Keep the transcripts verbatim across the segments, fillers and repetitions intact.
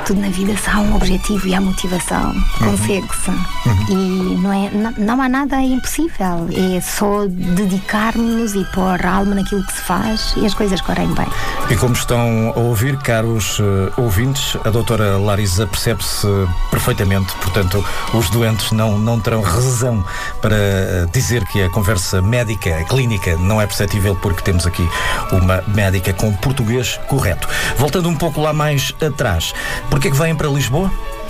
tudo na vida, se há um objetivo e há motivação, uhum. consegue-se. Uhum. E não, é, não, não há nada impossível, é só dedicarmos e pôr a alma naquilo que se faz e as coisas correm bem. E como estão a ouvir, caros uh, ouvintes, a doutora Larisa percebe-se perfeitamente, portanto, os doentes não, não terão razão para dizer que a conversa médica, a clínica, não é perceptível porque temos aqui uma médica com português correto. Voltando um pouco lá mais atrás, porquê é que vêm para Lisboa?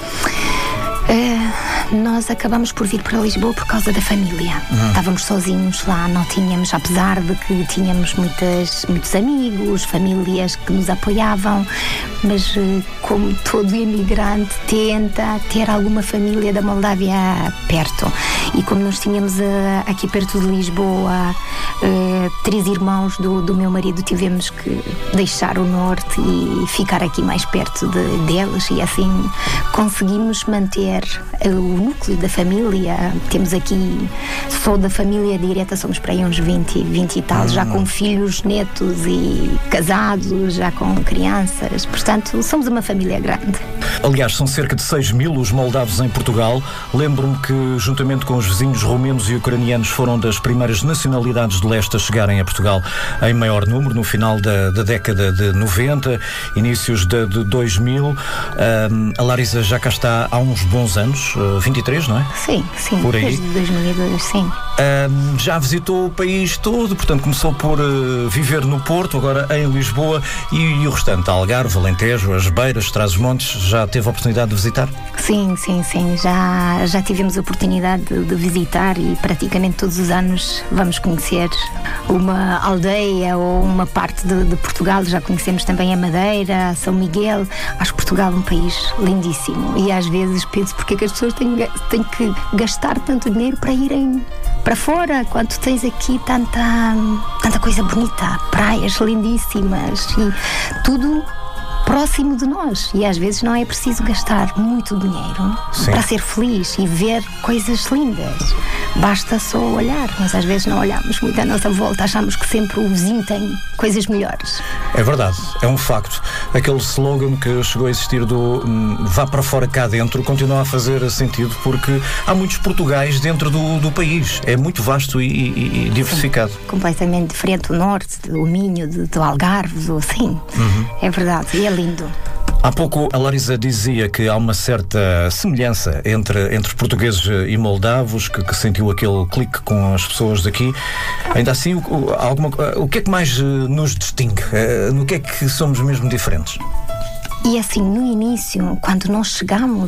Uh, nós acabamos por vir para Lisboa por causa da família. Uhum. Estávamos sozinhos lá, não tínhamos, apesar de que tínhamos muitas, muitos amigos, famílias que nos apoiavam, mas uh, como todo imigrante tenta ter alguma família da Moldávia perto. E como nós tínhamos uh, aqui perto de Lisboa uh, três irmãos do, do meu marido, tivemos que deixar o norte e ficar aqui mais perto de, deles, e assim conseguimos manter o núcleo da família. Temos aqui só da família direta, somos para aí uns vinte, vinte e tal, hum. já com filhos, netos e casados, já com crianças, portanto somos uma família grande. Aliás, são cerca de seis mil os moldavos em Portugal. Lembro-me que, juntamente com os vizinhos romenos e ucranianos, foram das primeiras nacionalidades de leste a chegarem a Portugal em maior número, no final da, da década de noventa, inícios de, de dois mil. Um, a Larisa já cá está há uns bons anos, uh, vinte e três, não é? Sim, sim, por aí. Desde dois mil e dois, sim. Um, já visitou o país todo, portanto começou por uh, viver no Porto, agora em Lisboa, e, e o restante, Algarve, Alentejo, as Beiras, Trás-os-Montes, já teve a oportunidade de visitar? Sim, sim, sim, já, já tivemos a oportunidade de, de visitar, e praticamente todos os anos vamos conhecer uma aldeia ou uma parte de, de Portugal. Já conhecemos também a Madeira, São Miguel. Acho Portugal um país lindíssimo, e às vezes penso porque é que as pessoas têm, têm que gastar tanto dinheiro para irem para fora, quando tens aqui tanta, tanta coisa bonita, praias lindíssimas e tudo próximo de nós. E às vezes não é preciso gastar muito dinheiro, sim, para ser feliz e ver coisas lindas. Basta só olhar, mas às vezes não olhamos muito à nossa volta, achamos que sempre o vizinho tem coisas melhores. É verdade, é um facto. Aquele slogan que chegou a existir do hum, vá para fora cá dentro continua a fazer sentido, porque há muitos Portugais dentro do, do país. É muito vasto e, e, e diversificado. Sim, completamente diferente do norte, do Minho, do, do Algarve, do, sim, uhum. É verdade, e é lindo. Há pouco a Larisa dizia que há uma certa semelhança entre, entre portugueses e moldavos, que, que sentiu aquele clique com as pessoas daqui. Ainda assim, o, alguma, o que é que mais nos distingue? No que é que somos mesmo diferentes? E assim, no início, quando nós chegamos,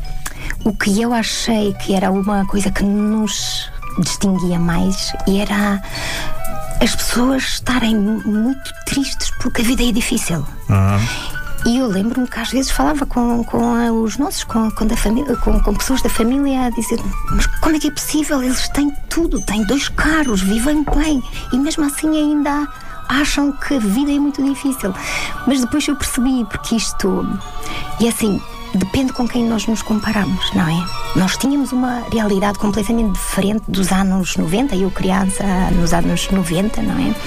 o que eu achei que era uma coisa que nos distinguia mais era as pessoas estarem muito tristes porque a vida é difícil. Uhum. E eu lembro-me que às vezes falava com, com os nossos, com, com, da família, com, com pessoas da família, a dizer: mas como é que é possível? Eles têm tudo, têm dois carros, vivem bem, e mesmo assim ainda acham que a vida é muito difícil. Mas depois eu percebi, porque isto, e assim, depende com quem nós nos comparamos, não é? Nós tínhamos uma realidade completamente diferente dos anos noventa, eu criança nos anos noventa, não é? Uhum.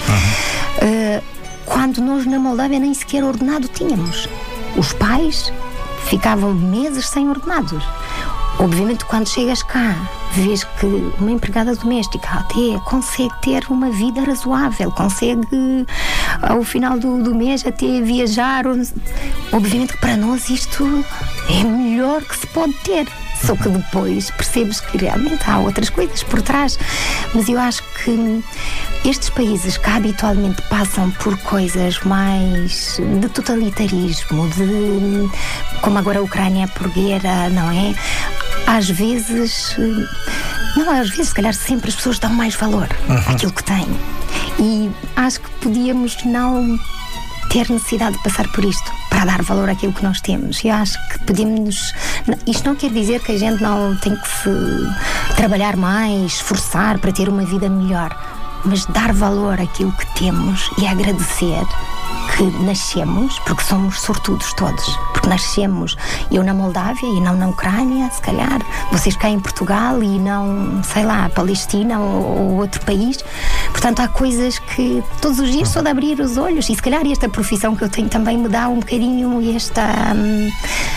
Uh, quando nós na Moldávia nem sequer ordenado tínhamos. Os pais ficavam meses sem ordenados. Obviamente, quando chegas cá, vês que uma empregada doméstica até consegue ter uma vida razoável, consegue ao final do, do mês até viajar. Obviamente que para nós isto é o melhor que se pode ter. Só que depois percebes que realmente há outras coisas por trás. Mas eu acho que estes países que habitualmente passam por coisas mais de totalitarismo, de, como agora a Ucrânia, por guerra, não é? Às vezes, não, às vezes, se calhar sempre as pessoas dão mais valor uhum. àquilo que têm. E acho que podíamos não ter necessidade de passar por isto para dar valor àquilo que nós temos. Eu acho que podemos... Isto não quer dizer que a gente não tem que se trabalhar mais, esforçar para ter uma vida melhor, mas dar valor àquilo que temos e agradecer que nascemos, porque somos sortudos todos, porque nascemos, eu na Moldávia e não na Ucrânia, se calhar, vocês cá em Portugal e não, sei lá, Palestina ou, ou outro país. Portanto, há coisas que todos os dias só de abrir os olhos, e se calhar esta profissão que eu tenho também me dá um bocadinho esta, hum,